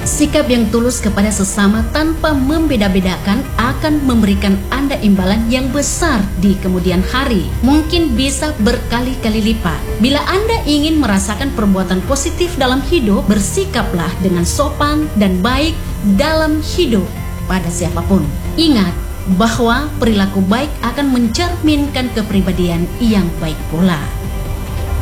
Sikap yang tulus kepada sesama tanpa membeda-bedakan akan memberikan Anda imbalan yang besar di kemudian hari. Mungkin bisa berkali-kali lipat. Bila Anda ingin merasakan perbuatan positif dalam hidup, bersikaplah dengan sopan dan baik dalam hidup pada siapapun. Ingat bahwa perilaku baik akan mencerminkan kepribadian yang baik pula.